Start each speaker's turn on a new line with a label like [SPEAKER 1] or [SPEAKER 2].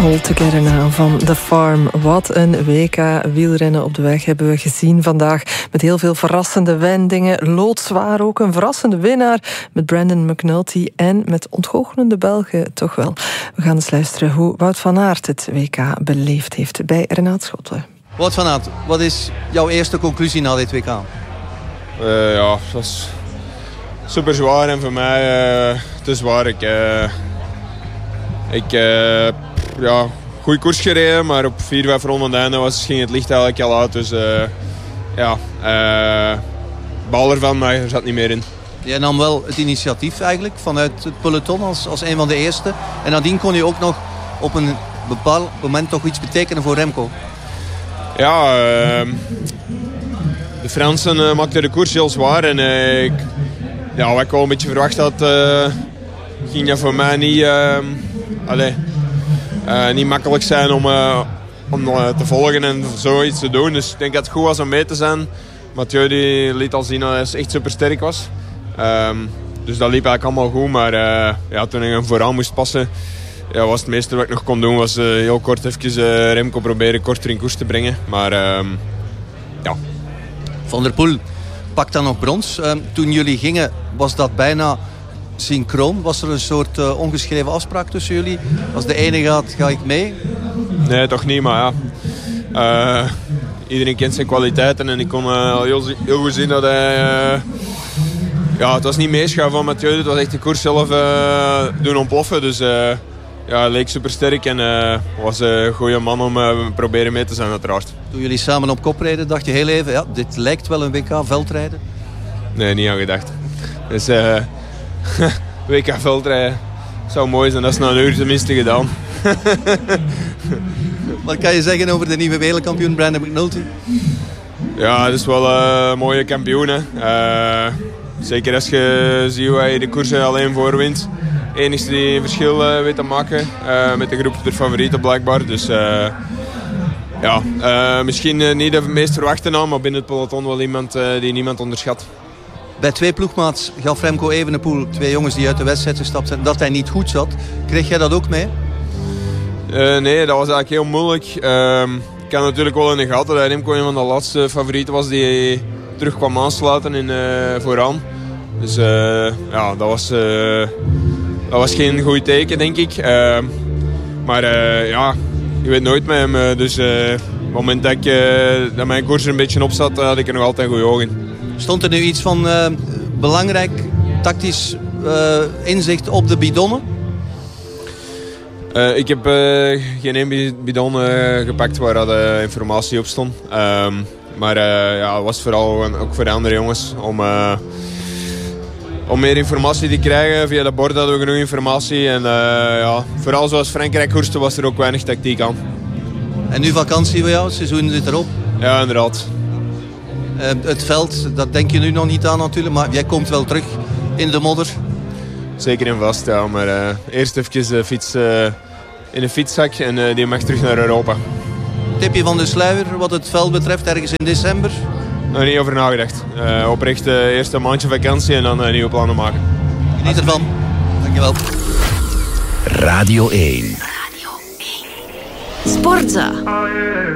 [SPEAKER 1] All Together Now van The Farm. Wat een WK wielrennen op de weg hebben we gezien vandaag. Met heel veel verrassende wendingen. Loodzwaar ook een verrassende winnaar met Brandon McNulty. En met ontgoochelende Belgen toch wel. We gaan eens luisteren hoe Wout van Aert het WK beleefd heeft bij Renaat Schotten.
[SPEAKER 2] Wout van Aert, wat is jouw eerste conclusie na dit WK?
[SPEAKER 3] Ja, dat was super zwaar en voor mij te zwaar. Ja, goede koers gereden, maar op 4-5 ronden aan het einde ging het licht eigenlijk al uit. Dus bal ervan, maar er zat niet meer in.
[SPEAKER 2] Jij nam wel het initiatief eigenlijk vanuit het peloton als een van de eerste. En nadien kon je ook nog op een bepaald moment toch iets betekenen voor Remco.
[SPEAKER 3] Ja, de Fransen maakten de koers heel zwaar. En wat ik wel een beetje verwacht had, ging dat voor mij niet makkelijk zijn om te volgen en zoiets te doen. Dus ik denk dat het goed was om mee te zijn. Mathieu die liet al zien dat hij echt super sterk was. Dus dat liep eigenlijk allemaal goed. Maar toen ik hem vooraan moest passen, was het meeste wat ik nog kon doen. Was heel kort even Remco proberen korter in koers te brengen. Maar
[SPEAKER 2] Van der Poel pakt dan nog brons. Toen jullie gingen, was dat bijna synchroon? Was er een soort ongeschreven afspraak tussen jullie? Als de ene gaat, ga ik mee?
[SPEAKER 3] Nee, toch niet, maar ja. Iedereen kent zijn kwaliteiten en ik kon al heel goed zien dat hij... het was niet meeschuiven van Mathieu, het was echt de koers zelf doen ontploffen. Dus hij leek super sterk en was een goede man om proberen mee te zijn uiteraard.
[SPEAKER 2] Toen jullie samen op kop reden, dacht je heel even, dit lijkt wel een WK veldrijden?
[SPEAKER 3] Nee, niet aan gedacht. Dus WK veldrijden zou mooi zijn, dat is na een uur tenminste gedaan.
[SPEAKER 2] Wat kan je zeggen over de nieuwe wereldkampioen Brandon McNulty?
[SPEAKER 3] Ja, dat is wel een mooie kampioen. Zeker als je ziet hoe hij de koersen alleen voor wint. Enigste die een verschil weet te maken met de groep der favorieten blijkbaar. Dus misschien niet de meest verwachte naam, maar binnen het peloton wel iemand die niemand onderschat.
[SPEAKER 2] Bij 2 ploegmaats gaf Remco Evenepoel, 2 jongens die uit de wedstrijd gestapt zijn, dat hij niet goed zat. Kreeg jij dat ook mee?
[SPEAKER 3] Nee, dat was eigenlijk heel moeilijk. Ik had natuurlijk wel in de gaten dat Remco een van de laatste favorieten was die terug kwam aansluiten vooraan. Dus dat was geen goed teken, denk ik. Maar je weet nooit met hem. Dus op het moment dat mijn koers er een beetje op zat, had ik er nog altijd een goede oog in.
[SPEAKER 2] Stond er nu iets van belangrijk tactisch inzicht op de bidonnen?
[SPEAKER 3] Ik heb geen één bidon gepakt waar dat informatie op stond. Maar het was vooral ook voor de andere jongens om meer informatie te krijgen. Via de bord hadden we genoeg informatie. En vooral zoals Frankrijk koerste was er ook weinig tactiek aan.
[SPEAKER 2] En nu vakantie bij jou, het seizoen zit erop.
[SPEAKER 3] Ja, inderdaad.
[SPEAKER 2] Het veld, dat denk je nu nog niet aan natuurlijk, maar jij komt wel terug in de modder.
[SPEAKER 3] Zeker en vast, ja. Maar eerst even de fiets in een fietszak en die mag terug naar Europa.
[SPEAKER 2] Tipje van de sluier wat het veld betreft, ergens in december?
[SPEAKER 3] Nog niet over nagedacht. Oprecht eerst een maandje vakantie en dan nieuwe plannen maken.
[SPEAKER 2] Geniet ervan. Dankjewel.
[SPEAKER 4] Radio 1.
[SPEAKER 5] Sportza.